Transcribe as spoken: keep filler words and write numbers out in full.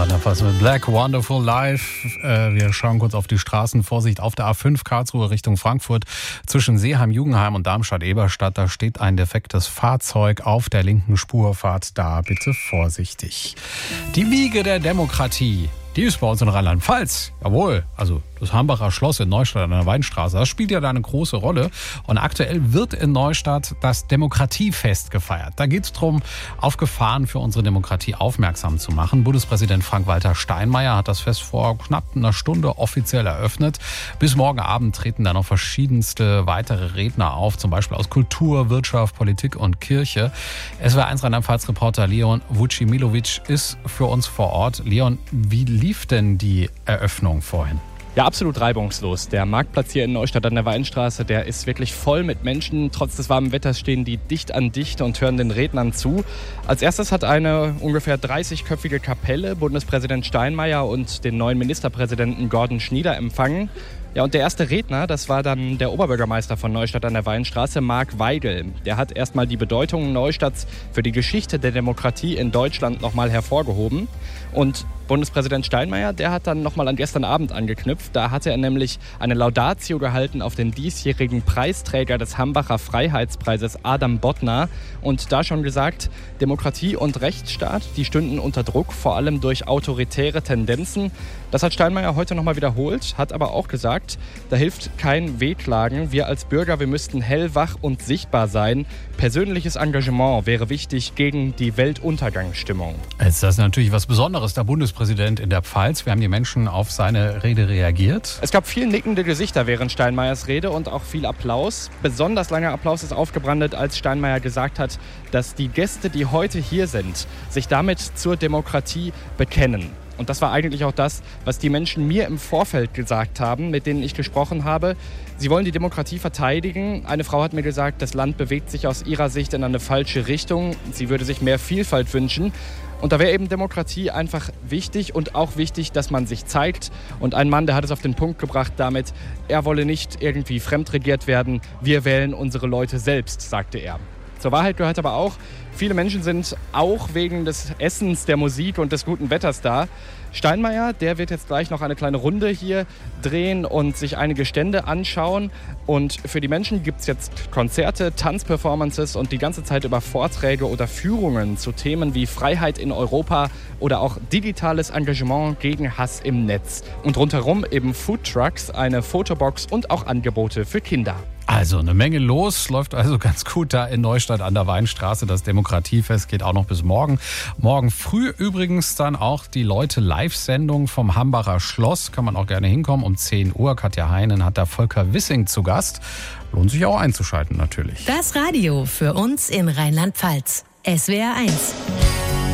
Rheinland-Pfalz mit Black Wonderful Life. Äh, wir schauen kurz auf die Straßen. Vorsicht auf der A fünf Karlsruhe Richtung Frankfurt zwischen Seeheim, Jugenheim und Darmstadt-Eberstadt. Da steht ein defektes Fahrzeug auf der linken Spur. Fahrt da bitte vorsichtig. Die Wiege der Demokratie, die ist bei uns in Rheinland-Pfalz. Jawohl, also das Hambacher Schloss in Neustadt an der Weinstraße. Das spielt ja da eine große Rolle. Und aktuell wird in Neustadt das Demokratiefest gefeiert. Da geht es darum, auf Gefahren für unsere Demokratie aufmerksam zu machen. Bundespräsident Frank-Walter Steinmeier hat das Fest vor knapp einer Stunde offiziell eröffnet. Bis morgen Abend treten da noch verschiedenste weitere Redner auf, zum Beispiel aus Kultur, Wirtschaft, Politik und Kirche. S W R eins Rheinland-Pfalz-Reporter Leon Vucimilovic ist für uns vor Ort. Leon, wie lief denn die Eröffnung vorhin? Ja, absolut reibungslos. Der Marktplatz hier in Neustadt an der Weinstraße, der ist wirklich voll mit Menschen. Trotz des warmen Wetters stehen die dicht an dicht und hören den Rednern zu. Als erstes hat eine ungefähr dreißigköpfige Kapelle Bundespräsident Steinmeier und den neuen Ministerpräsidenten Gordon Schnieder empfangen. Ja, und der erste Redner, das war dann der Oberbürgermeister von Neustadt an der Weinstraße, Marc Weigel. Der hat erstmal die Bedeutung Neustadts für die Geschichte der Demokratie in Deutschland nochmal hervorgehoben. Und Bundespräsident Steinmeier, der hat dann nochmal an gestern Abend angeknüpft. Da hatte er nämlich eine Laudatio gehalten auf den diesjährigen Preisträger des Hambacher Freiheitspreises, Adam Bodnar. Und da schon gesagt, Demokratie und Rechtsstaat, die stünden unter Druck, vor allem durch autoritäre Tendenzen. Das hat Steinmeier heute nochmal wiederholt, hat aber auch gesagt, da hilft kein Wehklagen. Wir als Bürger, wir müssten hellwach und sichtbar sein. Persönliches Engagement wäre wichtig gegen die Weltuntergangsstimmung. Jetzt ist das natürlich was Besonderes, der Bundespräsident in der Pfalz. Wir haben die Menschen auf seine Rede reagiert. Es gab viel nickende Gesichter während Steinmeiers Rede und auch viel Applaus. Besonders langer Applaus ist aufgebrandet, als Steinmeier gesagt hat, dass die Gäste, die heute hier sind, sich damit zur Demokratie bekennen. Und das war eigentlich auch das, was die Menschen mir im Vorfeld gesagt haben, mit denen ich gesprochen habe. Sie wollen die Demokratie verteidigen. Eine Frau hat mir gesagt, das Land bewegt sich aus ihrer Sicht in eine falsche Richtung. Sie würde sich mehr Vielfalt wünschen. Und da wäre eben Demokratie einfach wichtig und auch wichtig, dass man sich zeigt. Und ein Mann, der hat es auf den Punkt gebracht damit, er wolle nicht irgendwie fremdregiert werden. Wir wählen unsere Leute selbst, sagte er. Zur Wahrheit gehört aber auch, viele Menschen sind auch wegen des Essens, der Musik und des guten Wetters da. Steinmeier, der wird jetzt gleich noch eine kleine Runde hier drehen und sich einige Stände anschauen. Und für die Menschen gibt es jetzt Konzerte, Tanzperformances und die ganze Zeit über Vorträge oder Führungen zu Themen wie Freiheit in Europa oder auch digitales Engagement gegen Hass im Netz. Und rundherum eben Foodtrucks, eine Fotobox und auch Angebote für Kinder. Also eine Menge los, läuft also ganz gut da in Neustadt an der Weinstraße. Das Demokratiefest geht auch noch bis morgen. Morgen früh übrigens dann auch die Leute-Live-Sendung vom Hambacher Schloss. Kann man auch gerne hinkommen um zehn Uhr. Katja Heinen hat da Volker Wissing zu Gast. Lohnt sich auch einzuschalten natürlich. Das Radio für uns in Rheinland-Pfalz. S W R eins.